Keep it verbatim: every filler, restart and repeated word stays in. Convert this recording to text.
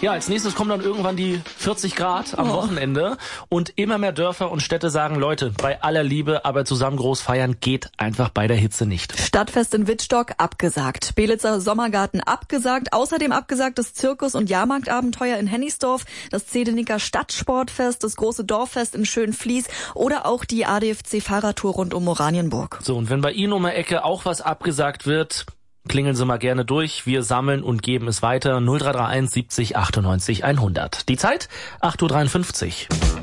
Ja, als nächstes kommen dann irgendwann die vierzig Grad am Oh. Wochenende und immer mehr Dörfer und Städte sagen, Leute, bei aller Liebe, aber zusammen groß feiern geht einfach bei der Hitze nicht. Stadtfest in Wittstock abgesagt. Belitzer Sommergarten abgesagt. Außerdem abgesagt das Zirkus- und Jahrmarktabenteuer in Hennigsdorf, das Zedenicker Stadtsportfest, das große Dorffest in Schönfließ oder auch die A D F C-Fahrradtour rund um Oranienburg. So, und wenn bei Ihnen um die Ecke auch was abgesagt wird, klingeln Sie mal gerne durch. Wir sammeln und geben es weiter. null drei drei eins siebzig achtundneunzig hundert. Die Zeit? acht Uhr dreiundfünfzig.